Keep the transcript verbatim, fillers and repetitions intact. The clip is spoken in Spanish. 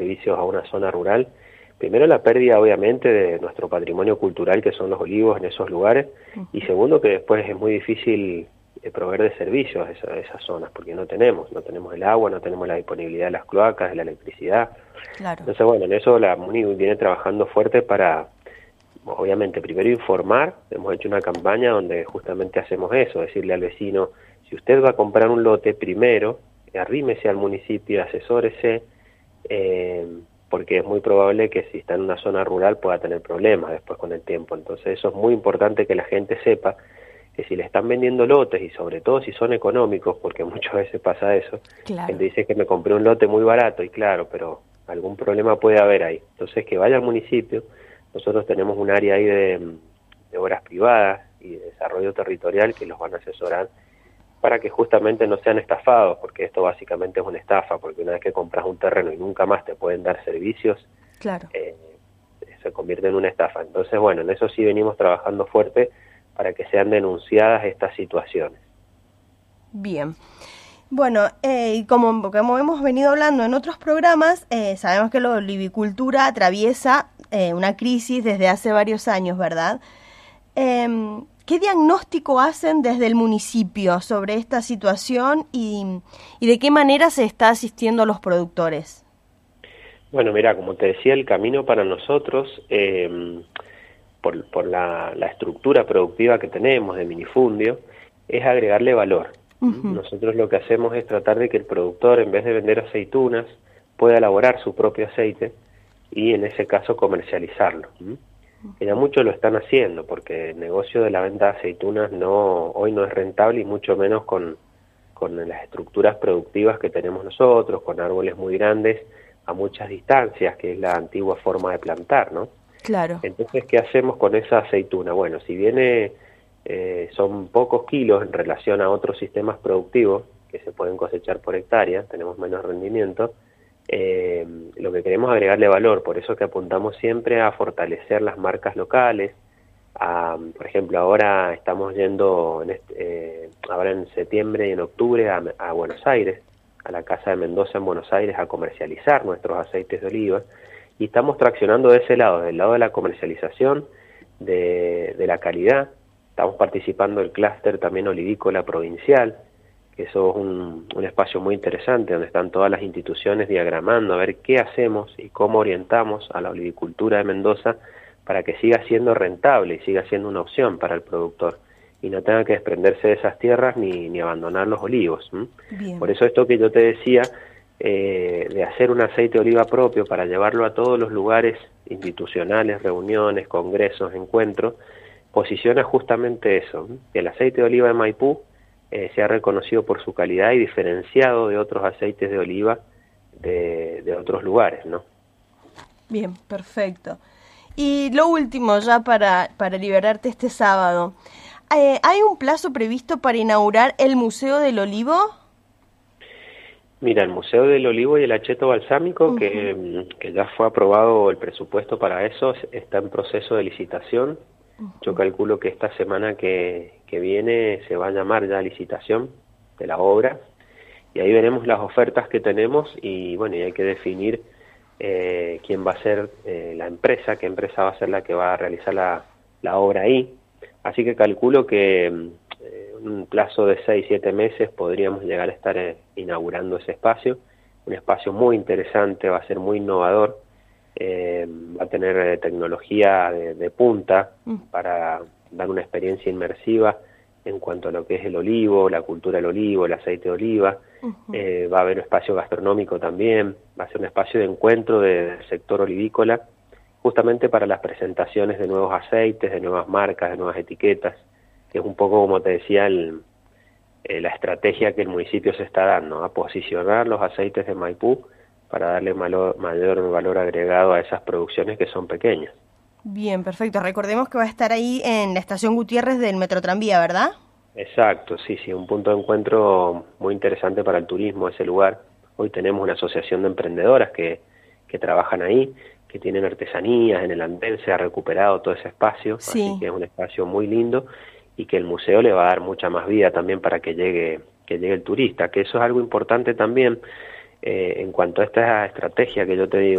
servicios a una zona rural, primero la pérdida obviamente de nuestro patrimonio cultural que son los olivos en esos lugares, y segundo que después es muy difícil eh, proveer de servicios a, esa, a esas zonas, porque no tenemos, no tenemos el agua, no tenemos la disponibilidad de las cloacas, de la electricidad. Claro. Entonces bueno, en eso la MUNI viene trabajando fuerte para, obviamente, primero informar. Hemos hecho una campaña donde justamente hacemos eso, decirle al vecino, si usted va a comprar un lote, primero, arrímese al municipio, asesórese, eh, porque es muy probable que si está en una zona rural pueda tener problemas después con el tiempo. Entonces eso es muy importante que la gente sepa que si le están vendiendo lotes, y sobre todo si son económicos, porque muchas veces pasa eso, Claro. gente dice que me compré un lote muy barato, y claro, pero algún problema puede haber ahí. Entonces que vaya al municipio. Nosotros tenemos un área ahí de, de obras privadas y de desarrollo territorial que los van a asesorar para que justamente no sean estafados, porque esto básicamente es una estafa, porque una vez que compras un terreno y nunca más te pueden dar servicios, Claro. eh, se convierte en una estafa. Entonces, bueno, en eso sí venimos trabajando fuerte para que sean denunciadas estas situaciones. Bien. Bueno, eh, y como, como hemos venido hablando en otros programas, eh, sabemos que la olivicultura atraviesa eh, una crisis desde hace varios años, ¿verdad? Eh, ¿Qué diagnóstico hacen desde el municipio sobre esta situación y, y de qué manera se está asistiendo a los productores? Bueno, mira, como te decía, el camino para nosotros, eh, por, por la, la estructura productiva que tenemos de minifundio, es agregarle valor. Uh-huh. Nosotros lo que hacemos es tratar de que el productor, en vez de vender aceitunas, pueda elaborar su propio aceite y en ese caso comercializarlo. ¿Mm? Que ya muchos lo están haciendo, porque el negocio de la venta de aceitunas no hoy no es rentable, y mucho menos con, con las estructuras productivas que tenemos nosotros, con árboles muy grandes a muchas distancias, que es la antigua forma de plantar, ¿no? Claro. Entonces, ¿qué hacemos con esa aceituna? Bueno, si viene eh, son pocos kilos en relación a otros sistemas productivos que se pueden cosechar por hectárea, tenemos menos rendimiento. Eh, lo que queremos es agregarle valor, por eso que apuntamos siempre a fortalecer las marcas locales. A, por ejemplo, ahora estamos yendo en este, eh, ahora en septiembre y en octubre a, a Buenos Aires, a la Casa de Mendoza en Buenos Aires, a comercializar nuestros aceites de oliva, y estamos traccionando de ese lado, del lado de la comercialización, de, de la calidad. Estamos participando del clúster también olivícola provincial, que eso es un, un espacio muy interesante donde están todas las instituciones diagramando a ver qué hacemos y cómo orientamos a la olivicultura de Mendoza para que siga siendo rentable y siga siendo una opción para el productor y no tenga que desprenderse de esas tierras ni, ni abandonar los olivos. Por eso esto que yo te decía, eh, de hacer un aceite de oliva propio para llevarlo a todos los lugares institucionales, reuniones, congresos, encuentros, posiciona justamente eso, que el aceite de oliva de Maipú Eh, se ha reconocido por su calidad y diferenciado de otros aceites de oliva de, de otros lugares, ¿no? Bien, perfecto. Y lo último, ya para, para liberarte este sábado, eh, ¿hay un plazo previsto para inaugurar el Museo del Olivo? Mira, el Museo del Olivo y el Acheto Balsámico, uh-huh. que, que ya fue aprobado el presupuesto para eso, está en proceso de licitación. Yo calculo que esta semana que, que viene se va a llamar ya licitación de la obra, y ahí veremos las ofertas que tenemos y bueno, y hay que definir eh, quién va a ser eh, la empresa, qué empresa va a ser la que va a realizar la, la obra ahí. Así que calculo que en eh, un plazo de seis, siete meses podríamos llegar a estar eh, inaugurando ese espacio, un espacio muy interesante, va a ser muy innovador. Eh, va a tener eh, tecnología de, de punta para dar una experiencia inmersiva en cuanto a lo que es el olivo, la cultura del olivo, el aceite de oliva. Uh-huh. eh, va a haber un espacio gastronómico también, va a ser un espacio de encuentro de, del sector olivícola, justamente para las presentaciones de nuevos aceites, de nuevas marcas, de nuevas etiquetas, que es un poco, como te decía, el, eh, la estrategia que el municipio se está dando, a posicionar los aceites de Maipú para darle mayor, mayor valor agregado a esas producciones que son pequeñas. Bien, perfecto. Recordemos que va a estar ahí en la estación Gutiérrez del Metro Tranvía, ¿verdad? Exacto, sí, sí, un punto de encuentro muy interesante para el turismo, ese lugar. Hoy tenemos una asociación de emprendedoras que, que trabajan ahí, que tienen artesanías, en el andén se ha recuperado todo ese espacio, sí. Así que es un espacio muy lindo y que el museo le va a dar mucha más vida también para que llegue, que llegue el turista, que eso es algo importante también. Eh, en cuanto a esta estrategia que yo te digo,